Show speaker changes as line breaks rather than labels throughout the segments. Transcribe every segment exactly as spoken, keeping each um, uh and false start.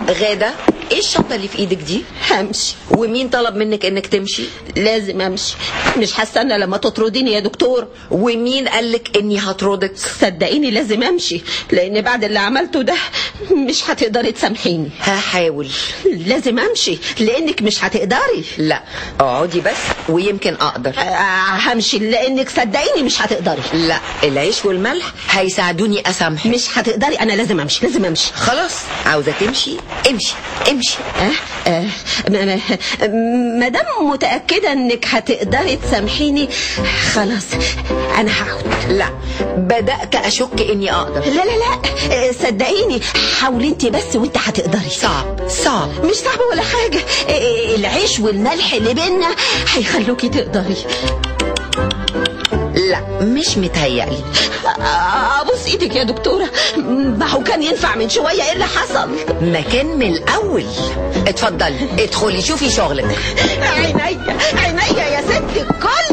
غادة، ايه الشنطة اللي في ايدك دي؟
همشي.
ومين طلب منك انك تمشي؟
لازم امشي، مش هستنى لما تطرديني يا دكتور.
ومين قالك اني هطردك؟
صدقيني لازم امشي، لان بعد اللي عملته ده مش هتقدري تسامحيني.
هحاول.
لازم امشي لانك مش هتقدري.
لا اقعدي بس ويمكن اقدر.
آه همشي لانك صدقيني مش هتقدري.
لا العيش والملح هيساعدوني اسامحك.
مش هتقدري، انا لازم امشي، لازم امشي.
خلاص عاوزة تمشي امشي امشي.
اه اه ما دام متأكدة انك هتقدري تسامحيني خلاص انا هقعد.
لا بدأت اشك اني اقدر.
لا لا لا صدقيني، حاولي انت بس وانت هتقدري.
صعب صعب.
مش صعب ولا حاجة، العيش والملح اللي بينا هيخلوكي تقدري.
لا مش متهيألي.
ابص ايدك يا دكتورة، ما هو كان ينفع من شوية. ايه اللي حصل؟
ما كان من الاول. اتفضلي ادخلي شوفي شغلك.
عينيا عينيا يا ست الكل.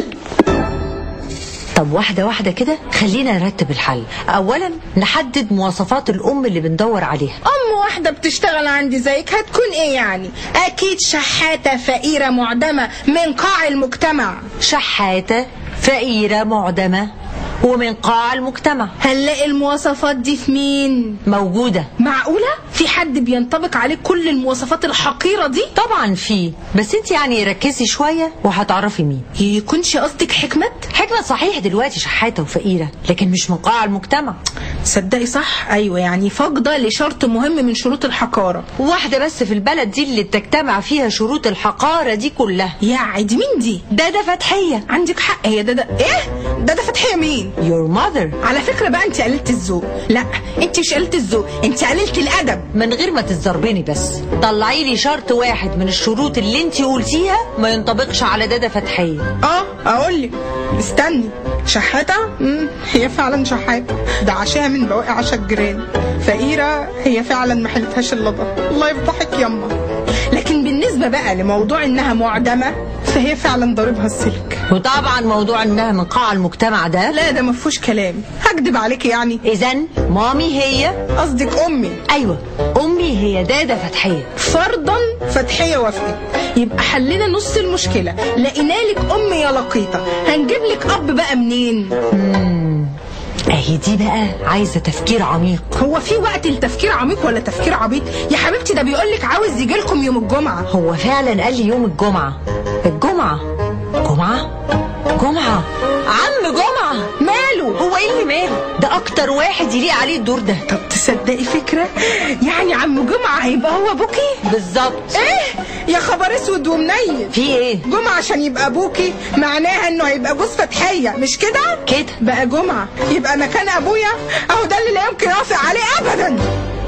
طب واحدة واحدة كده، خلينا نرتب الحل. أولا نحدد مواصفات الأم اللي بندور عليها.
أم واحدة بتشتغل عندي زيك هتكون إيه يعني؟ أكيد شحاتة فقيرة معدمة من قاع المجتمع.
شحاتة فقيرة معدمة ومن قاع المجتمع.
هنلاقي المواصفات دي في مين؟
موجودة.
معقولة؟ في حد بينطبق عليه كل المواصفات الحقيرة دي؟
طبعا في، بس انت يعني ركزي شوية وهتعرفي مين.
يكونش قصدك حكمة؟
حكمة صحيح دلوقتي شحاتة وفقيرة، لكن مش من قاع المجتمع.
صدقي صح، ايوه يعني فاقدة لشرط مهم من شروط الحقارة.
واحدة بس في البلد دي اللي بتجتمع فيها شروط الحقارة دي كلها.
يا عادي مين دي؟
دادا فتحية.
عندك حق، هي دادا. ايه؟ دادا فتحية مين؟
your mother.
على فكرة بقى انت قللت الذوق. لا انت مش قللت الذوق، انت قللت الادب.
من غير ما تتزربني بس طلعي لي شرط واحد من الشروط اللي انت قلتيها ما ينطبقش على دادا فتحية.
اه اقول لك، استني. شحاتة؟ امم هي فعلا شحاتة، ده عشاها من بواقي عشا الجيران. فقيرة، هي فعلا ما حلتهاش اللضا. الله يفضحك يما. لكن بالنسبة بقى لموضوع انها معدمة فهي فعلا ضاربها السلك.
وطبعا موضوع انها من قاع المجتمع ده
لا ده ما فيهوش كلام، هكدب عليكي يعني.
اذن مامي هي
قصدك امي؟
ايوه امي هي دادا فتحية.
فرضا فتحية وافقت، يبقى حلنا نص المشكلة. لقينا لك ام يا لقيطة، هنجيب لك اب بقى منين؟
امم اهي دي بقى عايزة تفكير عميق.
هو في وقت التفكير عميق ولا تفكير عبيط يا حبيبتي؟ ده بيقولك عاوز يجي لكم يوم الجمعة.
هو فعلا قال لي يوم الجمعة. الجمعة جمعة جمعة عم جمعة
ماله؟
هو ايه اللي ماله؟ ده اكتر واحد يليق عليه الدور ده.
طب تصدقي فكرة؟ يعني عم جمعة هيبقى هو ابوكي؟
بالظبط.
ايه يا خبر اسود ومنيل.
في ايه؟
جمعة عشان يبقى ابوكي معناها انه هيبقى جوز فتحية، مش كده؟
كده
بقى جمعة يبقى مكان ابويا، اهو ده اللي لا يمكن اوافق عليه ابدا.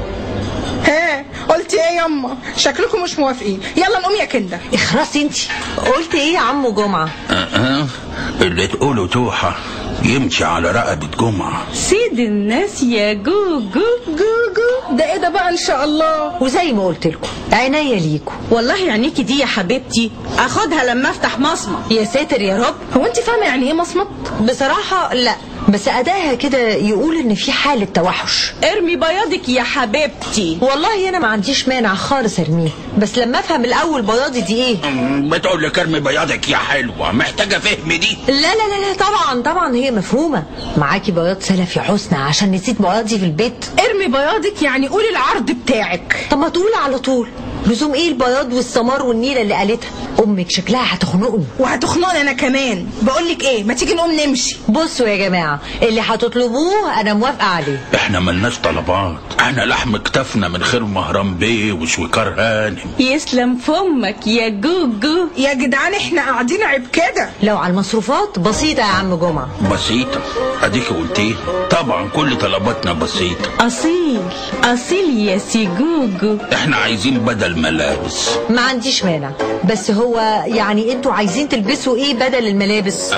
ها قلتي ايه يما؟ شكلكم مش موافقين. يلا نقوم يا كنده.
اخرسي انتي. قلت ايه يا عم جمعة؟
أه اللي تقوله توحة يمشي على رقبة جمعة.
سيد الناس يا جوجو.
جوجو ده ايه ده بقى ان شاء الله؟
وزي ما قلت لكم عينيا ليكم.
والله عينيكي دي يا حبيبتي اخدها لما افتح مصمت.
يا ساتر يا رب.
هو انت فاهمه يعني ايه مصمت؟
بصراحة لا، بس اداها كده يقول ان في حالة توحش.
ارمي بياضك يا حبيبتي.
والله انا ما عنديش مانع خالص ارميه، بس لما افهم الاول بياضي دي ايه.
بتقول لك ارمي بياضك يا حلوة، محتاجة فهم دي.
لا لا لا لا طبعا طبعا هي مفهومة. معاكي بياض سلف يا حسنى عشان نسيت بياضي في البيت.
ارمي بياضك يعني قولي العرض بتاعك.
طب ما تقولي على طول. لزوم ايه البياض والسمار والنيلة اللي قالتها؟ امك شكلها هتخنقني.
وهتخنقني انا كمان. بقولك ايه، ما تيجي نقوم نمشي.
بصوا يا جماعة اللي هتطلبوه انا موافقة عليه.
احنا ملناش طلبات، احنا لحم كتفنا من خير مهران بيه وشويكار هانم.
يسلم فمك يا جوجو.
يا جدعان احنا قاعدين عيب كده.
لو على المصروفات بسيطة يا عم جمعة.
بسيطة اديك قلتيه. طبعا كل طلباتنا بسيطة.
اصيل اصيل يا سي جوجو.
احنا عايزين بدل بدل ملابس.
ما عنديش مانع، بس هو يعني انتوا عايزين تلبسوا ايه بدل الملابس؟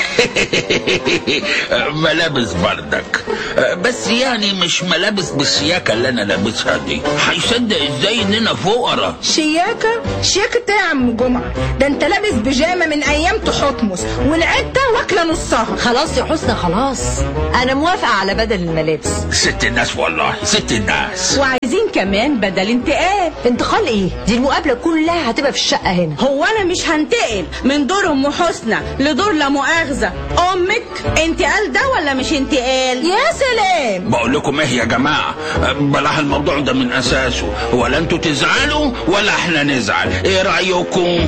ملابس بردك، بس يعني مش ملابس بالشياكة اللي انا لابسها دي. هيصدق ازاي اننا فقراء؟
شياكة؟ شياكة ايه يا عم جمعة؟ ده انت لابس بيجامة من ايام تحطمس والعدة واكلة نصها.
خلاص يا حسنى خلاص، انا موافقة على بدل الملابس.
ست الناس والله، ست الناس.
وعايزين كمان بدل انتقال.
انتقال ايه؟ دي المقابلة كلها هتبقى في الشقة هنا.
هو انا مش هنتقل من دور ام حسنى لدور لا مؤاخذة امك؟ انتقال ده ولا مش انتقال؟
يا سلام.
بقول لكم ايه يا جماعة، بلاها الموضوع ده من اساسه، ولا انتوا تزعلوا ولا احنا نزعل، ايه رأيكم؟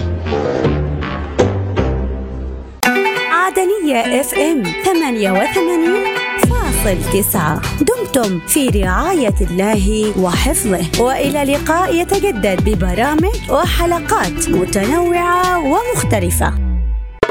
عدنية اف ام ثمانية وثمانين فاصل تسعة. دمتم في رعاية الله وحفظه، وإلى لقاء يتجدد ببرامج وحلقات متنوعة ومختلفة.